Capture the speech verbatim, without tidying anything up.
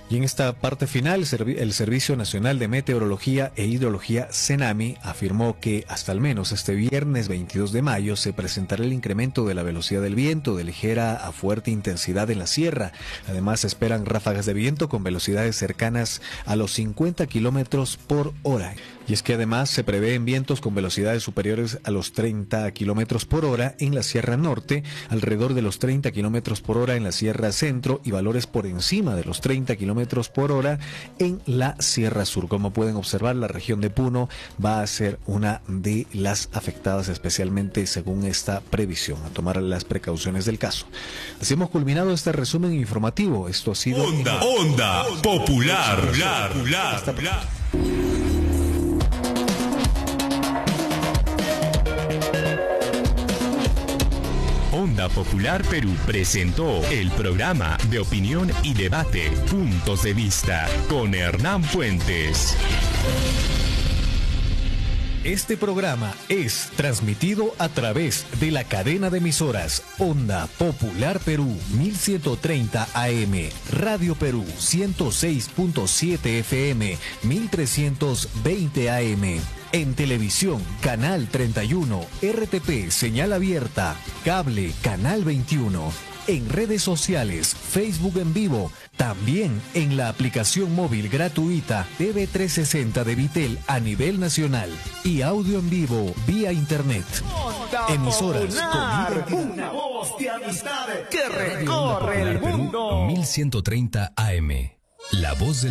Y en esta parte final, el Servicio Nacional de Meteorología e Hidrología, CENAMI, afirmó que hasta al menos este viernes veintidós de mayo se presentará el incremento de la velocidad del viento de ligera a fuerte intensidad en la sierra. Además, se esperan ráfagas de viento con velocidades cercanas a los cincuenta kilómetros por hora. Y es que además se prevén vientos con velocidades superiores a los treinta kilómetros por hora en la Sierra Norte, alrededor de los treinta kilómetros por hora en la Sierra Centro y valores por encima de los treinta kilómetros por hora en la Sierra Sur. Como pueden observar, la región de Puno va a ser una de las afectadas, especialmente según esta previsión. A tomar las precauciones del caso. Así hemos culminado este resumen informativo. Esto ha sido Onda, Onda Popular. Popular, popular, Hasta popular. Onda Popular Perú presentó el programa de opinión y debate Puntos de Vista con Hernán Fuentes. Este programa es transmitido a través de la cadena de emisoras Onda Popular Perú mil ciento treinta A M, Radio Perú ciento seis punto siete F M, mil trescientos veinte A M. En televisión, Canal treinta y uno, R T P, señal abierta, cable, Canal veintiuno. En redes sociales, Facebook en vivo, también en la aplicación móvil gratuita T V trescientos sesenta de Vitel a nivel nacional y audio en vivo vía internet. Emisoras con una voz de amistad que recorre el mundo. mil ciento treinta A M, la voz de